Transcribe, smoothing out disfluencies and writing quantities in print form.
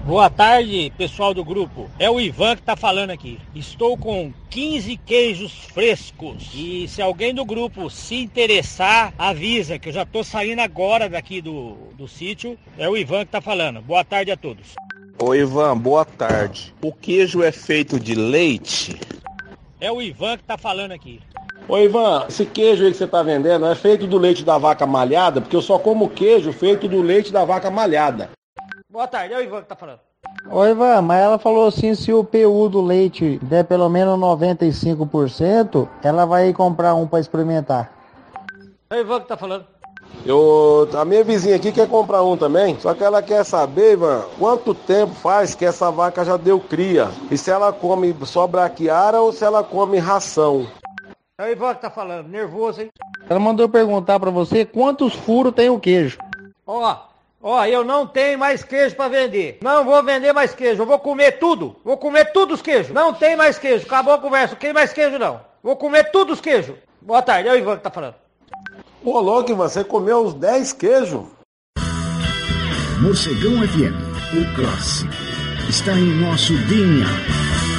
Boa tarde, pessoal do grupo. É o Ivan que tá falando aqui. Estou com 15 queijos frescos. E se alguém do grupo se interessar, avisa que eu já tô saindo agora daqui do sítio. É o Ivan que tá falando. Boa tarde a todos. Ô Ivan, boa tarde. O queijo é feito de leite? É o Ivan que tá falando aqui. Ô Ivan, esse queijo aí que você tá vendendo é feito do leite da vaca malhada? Porque eu só como queijo feito do leite da vaca malhada. Boa tarde, é o Ivan que tá falando. Oi, Ivan, mas ela falou assim, se o PU do leite der pelo menos 95%, ela vai comprar um para experimentar. É o Ivan que tá falando. A minha vizinha aqui quer comprar um também, só que ela quer saber, Ivan, quanto tempo faz que essa vaca já deu cria? E se ela come só braquiara ou se ela come ração? É o Ivan que tá falando, nervoso, hein? Ela mandou perguntar para você quantos furos tem o queijo. Ó, eu não tenho mais queijo pra vender. Não vou vender mais queijo, eu vou comer tudo. Vou comer tudo os queijos. Não tem mais queijo, acabou a conversa, não tem mais queijo não. Vou comer tudo os queijos. Boa tarde, é o Ivan que tá falando. Ô louco, Ivan, você comeu os 10 queijos? Morcegão FM, o clássico, está em nosso DNA.